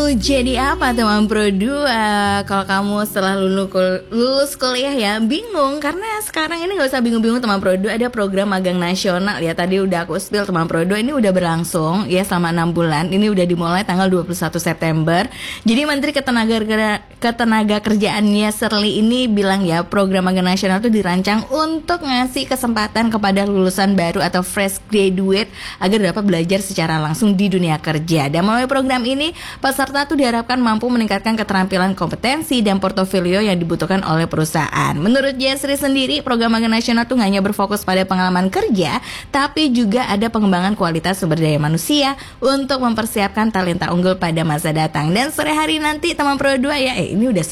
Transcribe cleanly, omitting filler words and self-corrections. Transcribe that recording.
Mau jadi apa teman Pro 2? Kalau kamu setelah lulus kuliah ya bingung, karena sekarang ini gak usah bingung-bingung teman Pro 2, ada program magang nasional ya. Tadi udah aku spill teman Pro 2, ini udah berlangsung ya selama 6 bulan. Ini udah dimulai tanggal 21 September. Jadi Menteri Ketenagakerjaannya Serli ini bilang ya, program magang nasional itu dirancang untuk ngasih kesempatan kepada lulusan baru atau fresh graduate agar dapat belajar secara langsung di dunia kerja. Dan melalui program ini peserta tuh diharapkan mampu meningkatkan keterampilan, kompetensi, dan portofolio yang dibutuhkan oleh perusahaan. Menurut Jasri sendiri, program magang nasional tuh hanya berfokus pada pengalaman kerja, tapi juga ada pengembangan kualitas sumber daya manusia untuk mempersiapkan talenta unggul pada masa datang. Dan sore hari nanti teman Pro 2 ya, ini udah